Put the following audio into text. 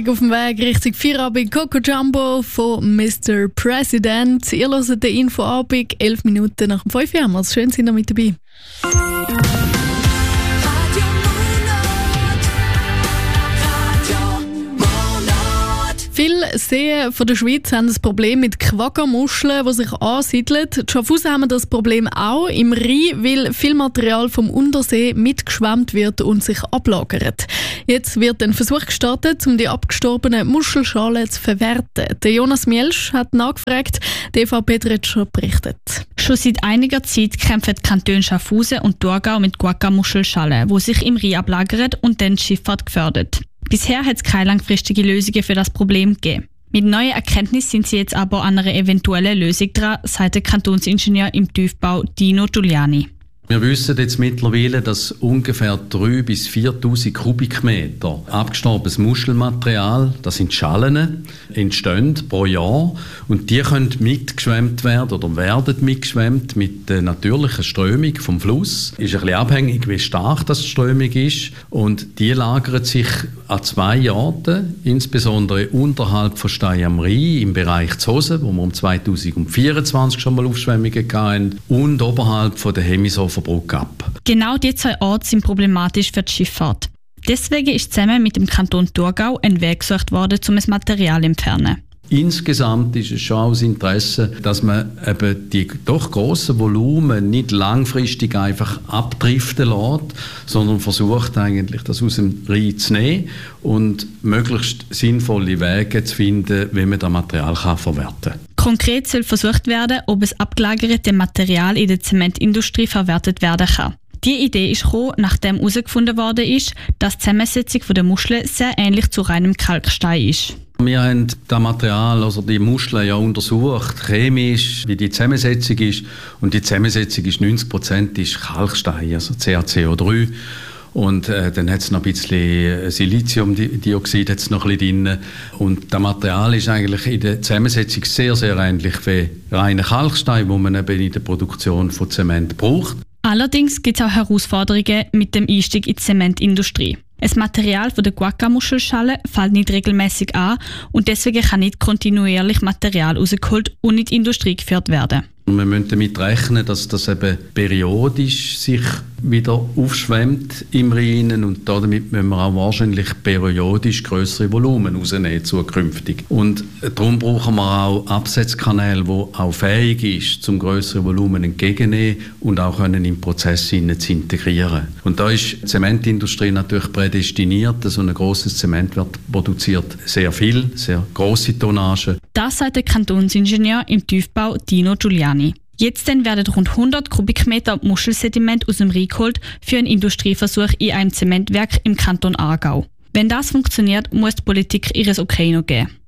Auf dem Weg Richtung Feierabend Coco Jumbo von Mr. President. Ihr hört den Infoabend 11 Minuten nach dem 5 Uhr. Schön, sind ihr mit dabei. Viele Seen von der Schweiz haben ein Problem mit Quagga-Muscheln, die sich ansiedeln. Die Schaffhausen haben das Problem auch im Rhein, weil viel Material vom Untersee mitgeschwemmt wird und sich ablagert. Jetzt wird ein Versuch gestartet, um die abgestorbenen Muschelschalen zu verwerten. Der Jonas Mielsch hat nachgefragt, die Eva Pedretsch berichtet. Schon seit einiger Zeit kämpfen die Kantone Schaffhausen und Thurgau mit Quagga-Muschelschalen, die sich im Rhein ablagern und dann die Schifffahrt gefördert. Bisher hat es keine langfristigen Lösungen für das Problem gegeben. Mit neuen Erkenntnissen sind sie jetzt aber an einer eventuellen Lösung dran, sagt der Kantonsingenieur im Tiefbau Dino Giuliani. Wir wissen jetzt mittlerweile, dass ungefähr 3.000 bis 4.000 Kubikmeter abgestorbenes Muschelmaterial, das sind Schalen, entstehen pro Jahr und die können mitgeschwemmt werden oder werden mitgeschwemmt mit der natürlichen Strömung vom Fluss. Ist ein bisschen abhängig, wie stark das die Strömung ist und die lagert sich an 2 Orten, insbesondere unterhalb von Stein am Rhein im Bereich Zosen, wo wir um 2024 schon mal Aufschwemmungen hatten, und oberhalb von der Hemisofer Brücke ab. Genau diese 2 Orte sind problematisch für die Schifffahrt. Deswegen ist zusammen mit dem Kanton Thurgau ein Weg gesucht worden, um das Material zu entfernen. Insgesamt ist es schon aus Interesse, dass man eben die doch grossen Volumen nicht langfristig einfach abdriften lässt, sondern versucht eigentlich, das aus dem Rhein zu nehmen und möglichst sinnvolle Wege zu finden, wie man das Material verwerten kann. Konkret soll versucht werden, ob das abgelagerte Material in der Zementindustrie verwertet werden kann. Die Idee ist gekommen, nachdem herausgefunden worden ist, dass die Zusammensetzung der Muscheln sehr ähnlich zu reinem Kalkstein ist. Wir haben das Material, also die Muscheln, ja untersucht, chemisch, wie die Zusammensetzung ist. Und die Zusammensetzung ist 90% ist Kalkstein, also CaCO3. Und dann hat es noch ein bisschen Siliziumdioxid hat's noch ein bisschen drin. Und das Material ist eigentlich in der Zusammensetzung sehr, sehr ähnlich wie reiner Kalkstein, wo man eben in der Produktion von Zement braucht. Allerdings gibt es auch Herausforderungen mit dem Einstieg in die Zementindustrie. Das Material von der Quagga-Muschelschale fällt nicht regelmäßig an und deswegen kann nicht kontinuierlich Material rausgeholt und in die Industrie geführt werden. Wir müssen damit rechnen, dass das eben periodisch sich wieder aufschwemmt im Rhein und damit müssen wir auch wahrscheinlich periodisch grössere Volumen rausnehmen zukünftig. Und darum brauchen wir auch Absetzkanäle, die auch fähig ist, zum grösseren Volumen entgegenzunehmen und auch können im Prozess zu integrieren. Und da ist die Zementindustrie natürlich prädestiniert, so ein grosses Zement wird produziert, sehr viel, sehr grosse Tonnage. Das sagt der Kantonsingenieur im Tiefbau Dino Giuliani. Jetzt dann werden rund 100 Kubikmeter Muschelsediment aus dem Rhein geholt für einen Industrieversuch in einem Zementwerk im Kanton Aargau. Wenn das funktioniert, muss die Politik ihres Okay noch geben.